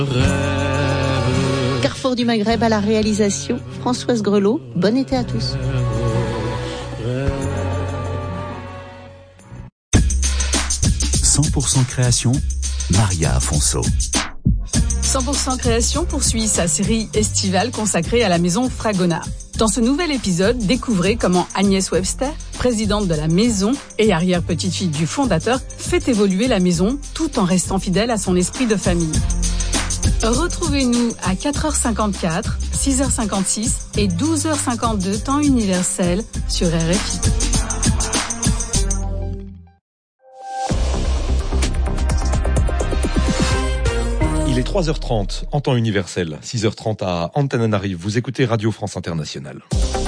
Carrefour du Maghreb à la réalisation, Françoise Grelot. Bon été à tous. 100% création, Maria Afonso. 100% création poursuit sa série estivale consacrée à la maison Fragonard. Dans ce nouvel épisode, découvrez comment Agnès Webster, présidente de la maison et arrière-petite-fille du fondateur, fait évoluer la maison tout en restant fidèle à son esprit de famille. Retrouvez-nous à 4h54, 6h56 et 12h52 temps universel sur RFI. Il est 3h30 en temps universel, 6h30 à Antananarive. Vous écoutez Radio France Internationale.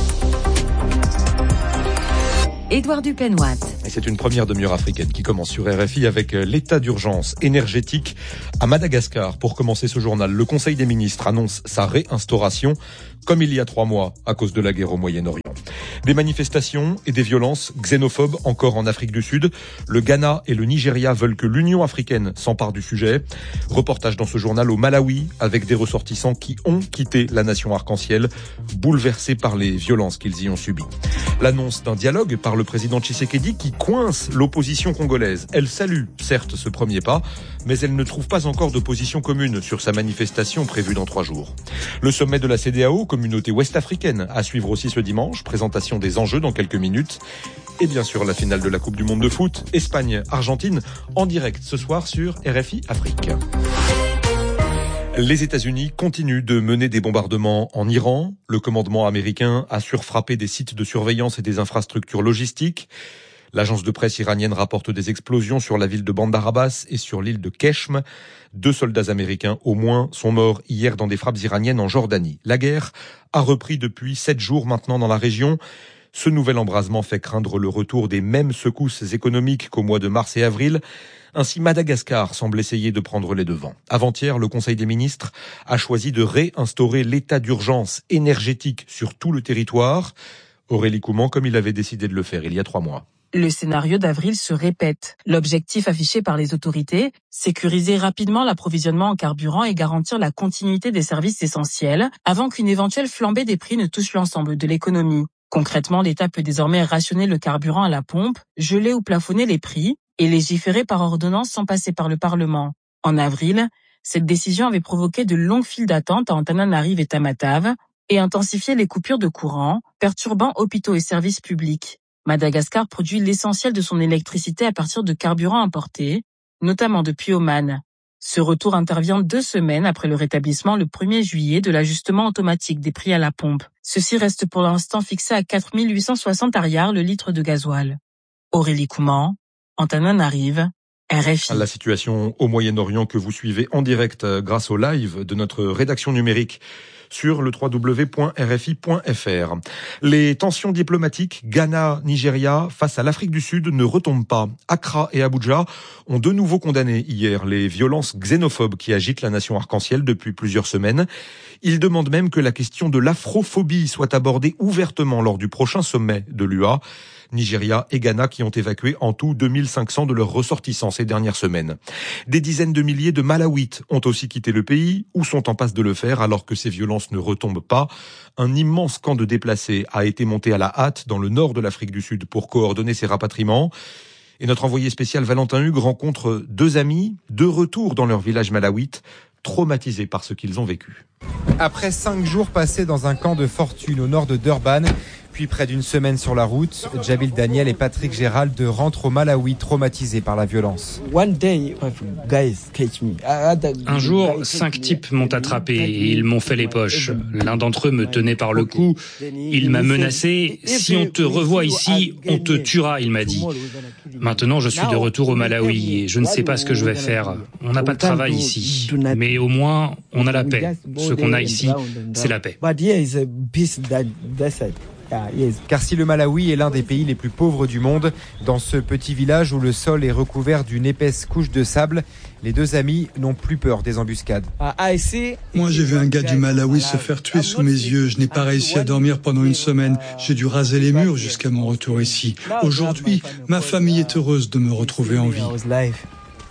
Édouard Dupenoit. Et c'est une première demi-heure africaine qui commence sur RFI avec l'état d'urgence énergétique à Madagascar. Pour commencer ce journal, le Conseil des ministres annonce sa réinstauration, comme il y a 3 mois, à cause de la guerre au Moyen-Orient. Des manifestations et des violences xénophobes encore en Afrique du Sud. Le Ghana et le Nigeria veulent que l'Union africaine s'empare du sujet. Reportage dans ce journal au Malawi avec des ressortissants qui ont quitté la nation arc-en-ciel, bouleversés par les violences qu'ils y ont subies. L'annonce d'un dialogue par le président Tshisekedi qui coince l'opposition congolaise. Elle salue certes ce premier pas, mais elle ne trouve pas encore de position commune sur sa manifestation prévue dans 3 jours. Le sommet de la CEDEAO, communauté ouest-africaine, à suivre aussi ce dimanche. Présentation des enjeux dans quelques minutes. Et bien sûr, la finale de la Coupe du Monde de foot, Espagne-Argentine, en direct ce soir sur RFI Afrique. Les États-Unis continuent de mener des bombardements en Iran. Le commandement américain a surfrappé des sites de surveillance et des infrastructures logistiques. L'agence de presse iranienne rapporte des explosions sur la ville de Bandar Abbas et sur l'île de Keshm. 2 soldats américains au moins sont morts hier dans des frappes iraniennes en Jordanie. La guerre a repris depuis 7 jours maintenant dans la région. Ce nouvel embrasement fait craindre le retour des mêmes secousses économiques qu'au mois de mars et avril. Ainsi, Madagascar semble essayer de prendre les devants. Avant-hier, le Conseil des ministres a choisi de réinstaurer l'état d'urgence énergétique sur tout le territoire. Aurélie Couman, comme il avait décidé de le faire il y a 3 mois. Le scénario d'avril se répète. L'objectif affiché par les autorités, sécuriser rapidement l'approvisionnement en carburant et garantir la continuité des services essentiels avant qu'une éventuelle flambée des prix ne touche l'ensemble de l'économie. Concrètement, l'État peut désormais rationner le carburant à la pompe, geler ou plafonner les prix et légiférer par ordonnance sans passer par le Parlement. En avril, cette décision avait provoqué de longues files d'attente à Antananarive et Tamatave et intensifié les coupures de courant, perturbant hôpitaux et services publics. Madagascar produit l'essentiel de son électricité à partir de carburants importés, notamment depuis Oman. Ce retour intervient 2 semaines après le rétablissement le 1er juillet de l'ajustement automatique des prix à la pompe. Ceci reste pour l'instant fixé à 4 860 ariars le litre de gasoil. Aurélie Couman, Antananarive, RFI. La situation au Moyen-Orient que vous suivez en direct grâce au live de notre rédaction numérique sur le www.rfi.fr. Les tensions diplomatiques Ghana-Nigeria face à l'Afrique du Sud ne retombent pas. Accra et Abuja ont de nouveau condamné hier les violences xénophobes qui agitent la nation arc-en-ciel depuis plusieurs semaines. Ils demandent même que la question de l'afrophobie soit abordée ouvertement lors du prochain sommet de l'UA. Nigeria et Ghana qui ont évacué en tout 2500 de leurs ressortissants ces dernières semaines. Des dizaines de milliers de Malawites ont aussi quitté le pays ou sont en passe de le faire alors que ces violences ne retombent pas. Un immense camp de déplacés a été monté à la hâte dans le nord de l'Afrique du Sud pour coordonner ces rapatriements. Et notre envoyé spécial Valentin Hugues rencontre 2 amis de retour dans leur village malawite, traumatisés par ce qu'ils ont vécu. Après 5 jours passés dans un camp de fortune au nord de Durban, puis près d'1 semaine sur la route, Djabil Daniel et Patrick Gérald rentrent au Malawi traumatisés par la violence. Un jour, 5 types m'ont attrapé et ils m'ont fait les poches. L'un d'entre eux me tenait par le cou. Il m'a menacé. Si on te revoit ici, on te tuera, il m'a dit. Maintenant, je suis de retour au Malawi et je ne sais pas ce que je vais faire. On n'a pas de travail ici. Mais au moins, on a la paix. Ce qu'on a ici, c'est la paix. Car si le Malawi est l'un des pays les plus pauvres du monde, dans ce petit village où le sol est recouvert d'une épaisse couche de sable, les 2 amis n'ont plus peur des embuscades. Moi, j'ai vu un gars du Malawi se faire tuer sous mes yeux. Je n'ai pas réussi à dormir pendant 1 semaine. J'ai dû raser les murs jusqu'à mon retour ici. Aujourd'hui, ma famille est heureuse de me retrouver en vie.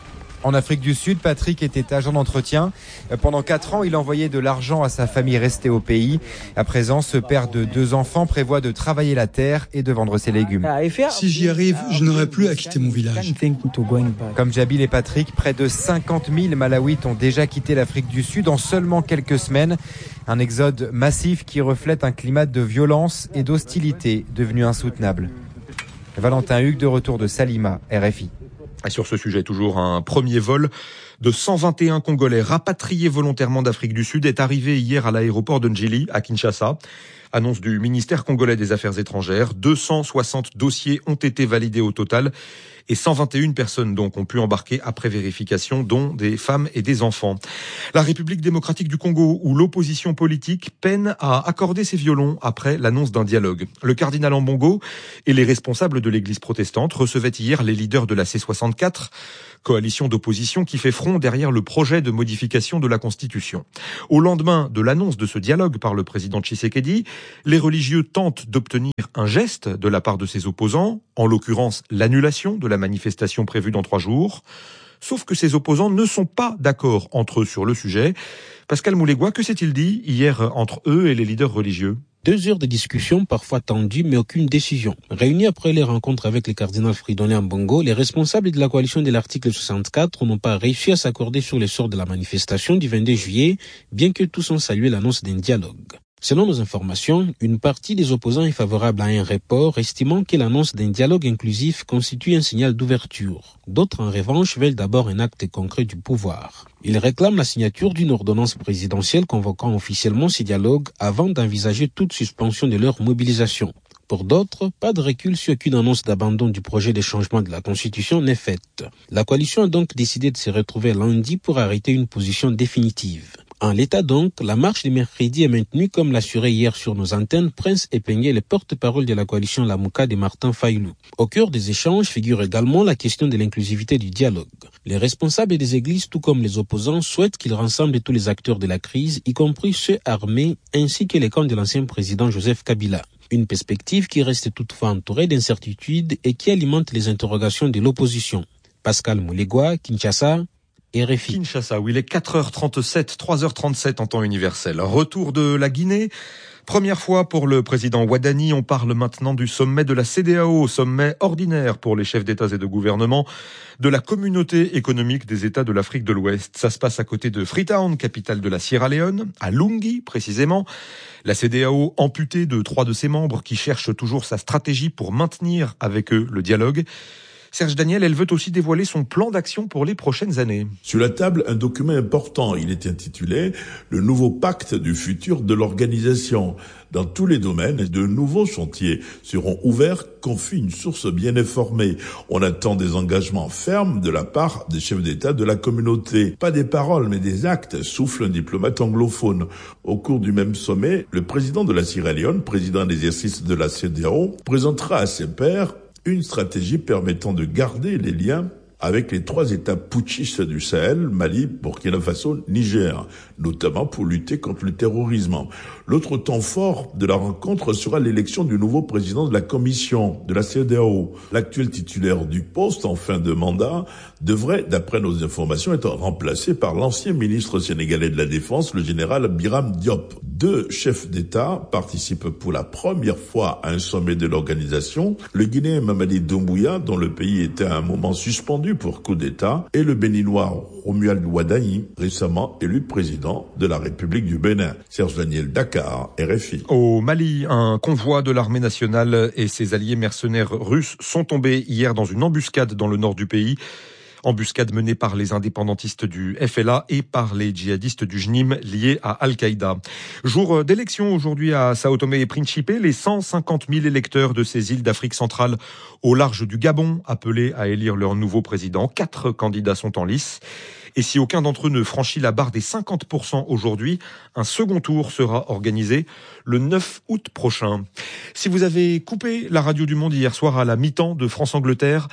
En Afrique du Sud, Patrick était agent d'entretien. Pendant 4 ans, il envoyait de l'argent à sa famille restée au pays. À présent, ce père de 2 enfants prévoit de travailler la terre et de vendre ses légumes. Si j'y arrive, je n'aurai plus à quitter mon village. Comme Djabil et Patrick, près de 50 000 Malawites ont déjà quitté l'Afrique du Sud en seulement quelques semaines. Un exode massif qui reflète un climat de violence et d'hostilité devenu insoutenable. Valentin Hugues, de retour de Salima, RFI. Et sur ce sujet, toujours un premier vol de 121 Congolais rapatriés volontairement d'Afrique du Sud est arrivé hier à l'aéroport de Njili, à Kinshasa. Annonce du ministère congolais des Affaires étrangères. 260 dossiers ont été validés au total et 121 personnes donc ont pu embarquer après vérification, dont des femmes et des enfants. La République démocratique du Congo, où l'opposition politique peine à accorder ses violons après l'annonce d'un dialogue. Le cardinal Ambongo et les responsables de l'église protestante recevaient hier les leaders de la C64, coalition d'opposition qui fait front derrière le projet de modification de la Constitution. Au lendemain de l'annonce de ce dialogue par le président Tshisekedi, les religieux tentent d'obtenir un geste de la part de ses opposants, en l'occurrence l'annulation de la manifestation prévue dans 3 jours. Sauf que ces opposants ne sont pas d'accord entre eux sur le sujet. Pascal Moulegua, que s'est-il dit hier entre eux et les leaders religieux ? 2 heures de discussion, parfois tendues, mais aucune décision. Réunis après les rencontres avec le cardinal Fridolin Ambongo, les responsables de la coalition de l'article 64 n'ont pas réussi à s'accorder sur le sort de la manifestation du 22 juillet, bien que tous ont salué l'annonce d'un dialogue. Selon nos informations, une partie des opposants est favorable à un report, estimant que l'annonce d'un dialogue inclusif constitue un signal d'ouverture. D'autres, en revanche, veulent d'abord un acte concret du pouvoir. Ils réclament la signature d'une ordonnance présidentielle convoquant officiellement ces dialogues avant d'envisager toute suspension de leur mobilisation. Pour d'autres, pas de recul sur qu'une annonce d'abandon du projet de changement de la Constitution n'est faite. La coalition a donc décidé de se retrouver lundi pour arrêter une position définitive. En l'état donc, la marche de mercredi est maintenue comme l'assurait hier sur nos antennes Prince Epengé, le porte-parole de la coalition Lamuka de Martin Fayoulou. Au cœur des échanges figure également la question de l'inclusivité du dialogue. Les responsables des églises, tout comme les opposants, souhaitent qu'il rassemble tous les acteurs de la crise, y compris ceux armés, ainsi que les camps de l'ancien président Joseph Kabila. Une perspective qui reste toutefois entourée d'incertitudes et qui alimente les interrogations de l'opposition. Pascal Moulegua, Kinshasa, RFI. Kinshasa, où il est 4h37, 3h37 en temps universel. Retour de la Guinée. Première fois pour le président Ouadani, on parle maintenant du sommet de la CEDEAO, sommet ordinaire pour les chefs d'État et de gouvernement de la communauté économique des États de l'Afrique de l'Ouest. Ça se passe à côté de Freetown, capitale de la Sierra Leone, à Lungi précisément. La CEDEAO amputée de 3 de ses membres qui cherchent toujours sa stratégie pour maintenir avec eux le dialogue. Serge Daniel, elle veut aussi dévoiler son plan d'action pour les prochaines années. Sur la table, un document important. Il est intitulé « Le nouveau pacte du futur de l'organisation ». Dans tous les domaines, de nouveaux chantiers seront ouverts, confie une source bien informée. On attend des engagements fermes de la part des chefs d'État de la communauté. Pas des paroles, mais des actes, souffle un diplomate anglophone. Au cours du même sommet, le président de la Sierra Leone, président d'exercice de la CEDEAO, présentera à ses pairs une stratégie permettant de garder les liens avec les 3 États putschistes du Sahel, Mali, Burkina Faso, Niger, notamment pour lutter contre le terrorisme. L'autre temps fort de la rencontre sera l'élection du nouveau président de la commission de la CEDEAO. L'actuel titulaire du poste en fin de mandat devrait, d'après nos informations, être remplacé par l'ancien ministre sénégalais de la Défense, le général Biram Diop. 2 chefs d'État participent pour la première fois à un sommet de l'organisation. Le Guinéen Mamadi Doumbouya, dont le pays était à un moment suspendu pour coup d'État, et le Béninois Romuald Ouadani, récemment élu président de la République du Bénin. Serge Daniel, Dakar, RFI. Au Mali, un convoi de l'armée nationale et ses alliés mercenaires russes sont tombés hier dans une embuscade dans le nord du pays. Embuscade menée par les indépendantistes du FLA et par les djihadistes du JNIM liés à Al-Qaïda. Jour d'élection aujourd'hui à Sao Tomé et Principe, les 150 000 électeurs de ces îles d'Afrique centrale au large du Gabon appelés à élire leur nouveau président. 4 candidats sont en lice. Et si aucun d'entre eux ne franchit la barre des 50% aujourd'hui, un second tour sera organisé le 9 août prochain. Si vous avez coupé la radio du Monde hier soir à la mi-temps de France-Angleterre,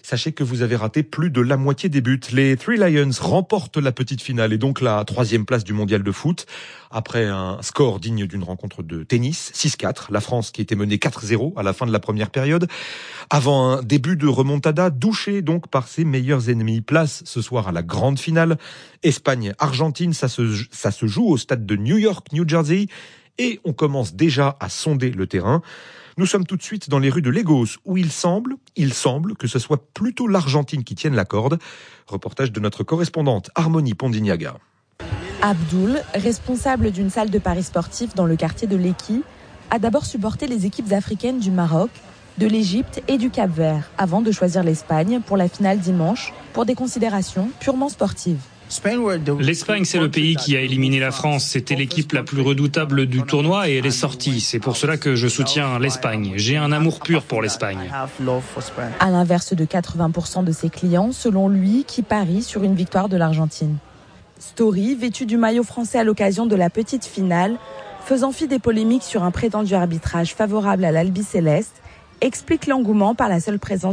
sachez que vous avez raté plus de la moitié des buts. Les Three Lions remportent la petite finale et donc la 3e place du mondial de foot. Après un score digne d'une rencontre de tennis, 6-4, la France qui était menée 4-0 à la fin de la première période, avant un début de remontada douché donc par ses meilleurs ennemis. Place ce soir à la grande finale, Espagne-Argentine, ça se joue au stade de New York, New Jersey, et on commence déjà à sonder le terrain. Nous sommes tout de suite dans les rues de Lagos, où il semble que ce soit plutôt l'Argentine qui tienne la corde. Reportage de notre correspondante Harmonie Pondignaga. Abdoul, responsable d'une salle de paris sportif dans le quartier de Lekki, a d'abord supporté les équipes africaines du Maroc, de l'Égypte et du Cap-Vert, avant de choisir l'Espagne pour la finale dimanche, pour des considérations purement sportives. L'Espagne, c'est le pays qui a éliminé la France. C'était l'équipe la plus redoutable du tournoi et elle est sortie. C'est pour cela que je soutiens l'Espagne. J'ai un amour pur pour l'Espagne. À l'inverse de 80% de ses clients, selon lui, qui parient sur une victoire de l'Argentine. Story, vêtu du maillot français à l'occasion de la petite finale, faisant fi des polémiques sur un prétendu arbitrage favorable à l'Albi Céleste, explique l'engouement par la seule présence